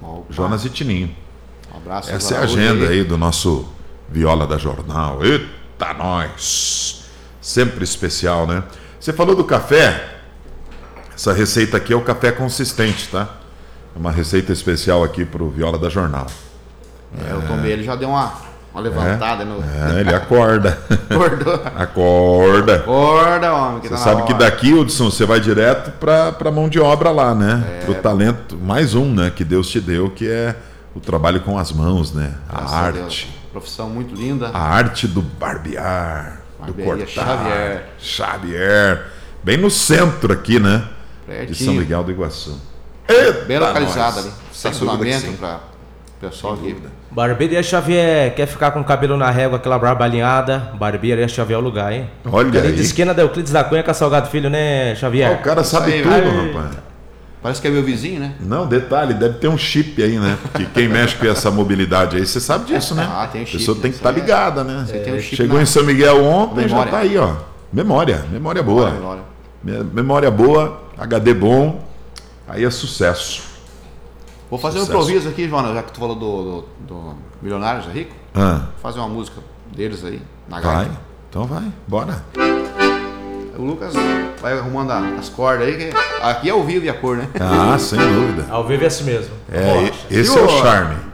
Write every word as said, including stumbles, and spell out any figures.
Opa. Jonas e Tininho. Um abraço. Essa é a agenda aí do nosso Viola da Jornal. Eita, nós! Sempre especial, né? Você falou do café. Essa receita aqui é o café consistente, tá? É uma receita especial aqui pro Viola da Jornal. É, eu tomei, ele já deu uma, uma levantada. É, no... é, ele acorda. Acordou. Acorda. Acorda, homem. Que Você tá sabe na que hora. daqui, Hudson, você vai direto pra, pra mão de obra lá, né? É. Pro talento, mais um, né? Que Deus te deu, que é o trabalho com as mãos, né? A Graças arte. Deus. Profissão muito linda. A arte do barbear, do Barbearia cortar. Xavier. Xavier. Bem no centro aqui, né? Pertinho. De São Miguel do Iguaçu. Eita, Bem localizado nós. ali. Sem Estacionamento dúvida que sim. para pessoal Sem aqui. dúvida. Barbearia Xavier, quer ficar com o cabelo na régua, aquela barba alinhada? Barbearia Xavier é o lugar, hein? Olha Ali aí. de esquina da Euclides da Cunha com a Salgado Filho, né, Xavier? Ó, o cara sabe aí, tudo, vai. rapaz. Parece que é meu vizinho, né? Não, detalhe, deve ter um chip aí, né? Porque quem mexe com essa mobilidade aí, você sabe disso, né? Ah, tem um chip, A pessoa tem que isso estar aí é- ligada, né? Você tem um chip Chegou na- em São Miguel ontem, Memória. já tá aí, ó. Memória, memória boa. Memória. Me- Memória boa, H D bom, aí é sucesso. Vou fazer Sucesso. um improviso aqui, Joana, já que tu falou do, do, do Milionários é Rico. Ah, Vou fazer uma música deles aí, na vai, gaita. então vai, bora. O Lucas vai arrumando a- as cordas aí, que aqui é ao vivo e a cor, né? Ah, sem dúvida. Ao vivo é assim mesmo. É, Relaxa. esse E é o o- charme.